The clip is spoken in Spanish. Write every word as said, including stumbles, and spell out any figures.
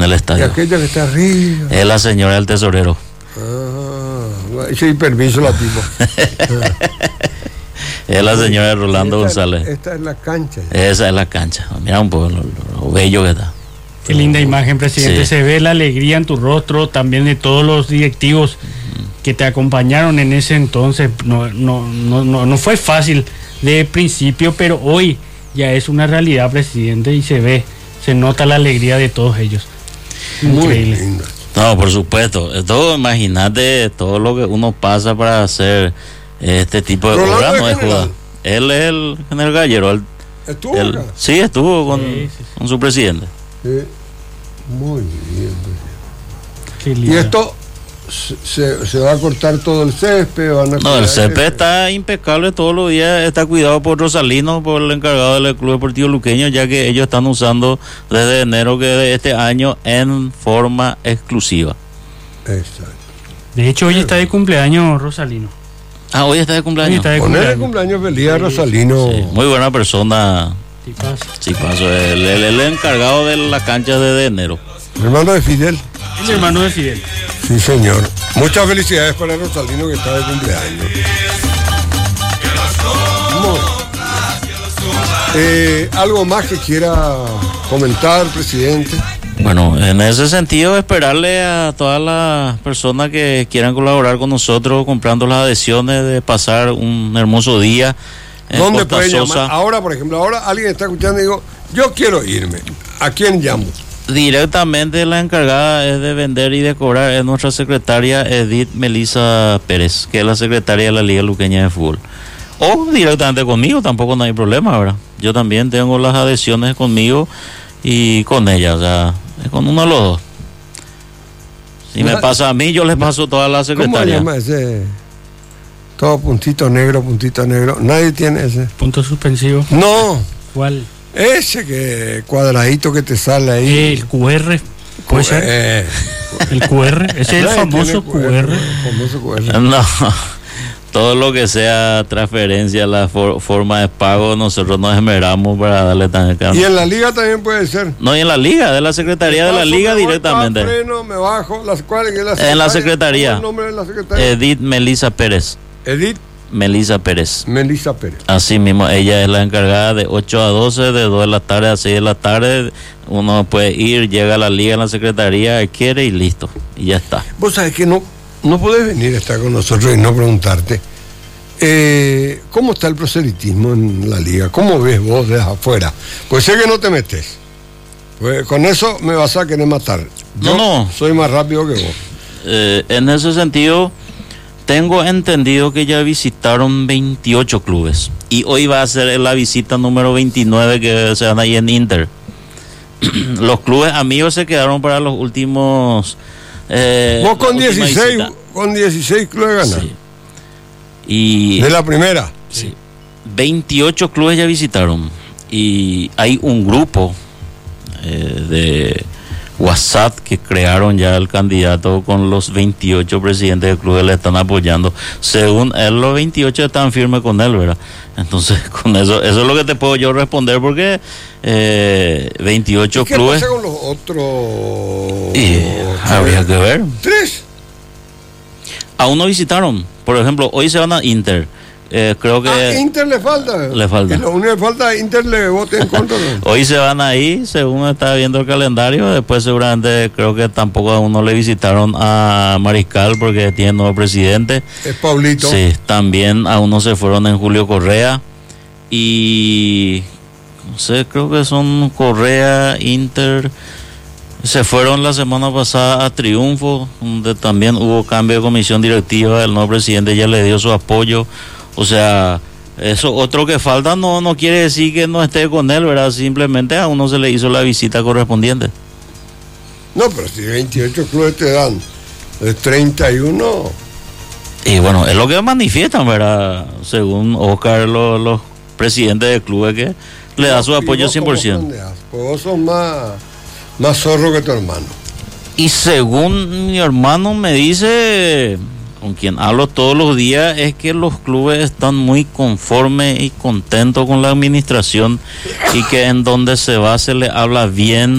el estadio. Y aquella que está arriba. Es la señora del tesorero. Ah, sí, permiso la tipo. Es la señora de Rolando esta, González. Esta es la cancha. Esa es la cancha. Mira un poco lo, lo, lo bello que está. Qué linda imagen, presidente. Sí. Se ve la alegría en tu rostro, también de todos los directivos que te acompañaron en ese entonces. No, no, no, no, no fue fácil de principio, pero hoy ya es una realidad, presidente, y se ve, se nota la alegría de todos ellos. Increíble. Muy lindo. No, por supuesto. Esto, imagínate todo lo que uno pasa para hacer este tipo de obras, no es joda. Él es el general Gallero. Él, ¿Estuvo él, acá? Sí, estuvo con, sí, sí. con su presidente. Sí. Muy bien. Qué lindo. Y esto se, se va a cortar todo el césped. Van a no, el césped está impecable todos los días. Está cuidado por Rosalino, por el encargado del Club Deportivo Luqueño, ya que ellos están usando desde enero que de este año en forma exclusiva. Exacto. De hecho, hoy está de cumpleaños Rosalino. Ah, hoy está de cumpleaños. Está de Ponerle cumpleaños. cumpleaños feliz a Rosalino. Sí, muy buena persona. Sí, pasa. Sí, paso. Él es el, el encargado de la cancha desde enero. Hermano de Fidel. El hermano de Fidel. Sí, señor. Muchas felicidades para Rosalino que está de cumpleaños. Eh, ¿Algo más que quiera comentar, presidente? Bueno, en ese sentido, esperarle a todas las personas que quieran colaborar con nosotros comprando las adhesiones de pasar un hermoso día en ¿Dónde Costa puede Sosa. llamar? Ahora, por ejemplo, ahora alguien está escuchando y digo, yo quiero irme. ¿A quién llamo? Directamente la encargada es de vender y de cobrar es nuestra secretaria Edith Melisa Pérez, que es la secretaria de la Liga Luqueña de Fútbol. O directamente conmigo, tampoco no hay problema, ¿verdad? Yo también tengo las adhesiones conmigo y con ella, o sea, es con uno de los dos. Si me pasa a mí, yo les paso toda la secretaria. ¿Cómo llama ese? Todo puntito negro, puntito negro. Nadie tiene ese. Punto suspensivo. No. ¿Cuál? Ese que cuadradito que te sale ahí. El Q R. ¿Puede ser? Eh, El Q R. Ese es el nadie famoso tiene Q R. El famoso Q R. No, todo lo que sea transferencia, la for, forma de pago, nosotros nos esmeramos para darle tan Y en la liga también puede ser. No, y en la liga, de la secretaría de la liga me directamente. Bajo, freno, me bajo, las cuales en la secretaria. En la secretaría. ¿Cómo es el nombre de la secretaria? Edith Melisa Pérez. Edith Melisa Pérez. Melisa Pérez. Así mismo, ella es la encargada de ocho a doce, de dos de la tarde a seis de la tarde. Uno puede ir, llega a la liga en la secretaría, quiere y listo. Y ya está. Vos sabés que no, no podés venir a estar con nosotros y no preguntarte. Eh, ¿Cómo está el proselitismo en la liga? ¿Cómo ves vos desde afuera? Pues sé que no te metes. Pues con eso me vas a querer matar. Yo no, no. soy más rápido que vos. Eh, en ese sentido, tengo entendido que ya visitaron veintiocho clubes. Y hoy va a ser la visita número veintinueve que se dan ahí en Inter. Los clubes amigos se quedaron para los últimos... Eh, vos con dieciséis, con dieciséis clubes ganas. Sí. Y de la primera. Sí. veintiocho clubes ya visitaron. Y hay un grupo eh, de WhatsApp que crearon ya el candidato con los veintiocho presidentes del club que le están apoyando. Según él, los veintiocho están firmes con él, ¿verdad? Entonces, con eso, eso es lo que te puedo yo responder porque eh, veintiocho ¿Qué clubes. ¿Qué pasa con los otros? Y, habría que ver. ¿Tres? Aún no visitaron. Por ejemplo, hoy se van a Inter. Eh, creo que ah, Inter le falta. Le falta. Y lo único que falta es Inter le vote en contra. Hoy se van ahí, según está viendo el calendario. Después seguramente creo que tampoco a uno le visitaron a Mariscal porque tiene nuevo presidente. Es Pablito. Sí, también a uno se fueron en Julio Correa. Y no sé, creo que son Correa, Inter. Se fueron la semana pasada a Triunfo, donde también hubo cambio de comisión directiva. El nuevo presidente ya le dio su apoyo. O sea, eso otro que falta no, no quiere decir que no esté con él, ¿verdad? Simplemente a uno se le hizo la visita correspondiente. No, pero si veintiocho clubes te dan de treinta y uno. Y bueno, es lo que manifiestan, ¿verdad? Según Oscar, los, los presidentes de clubes que le da su apoyo cien por ciento. Pues vos sos más... Más zorro que tu hermano. Y según mi hermano me dice, con quien hablo todos los días, es que los clubes están muy conformes y contentos con la administración y que en donde se va se le habla bien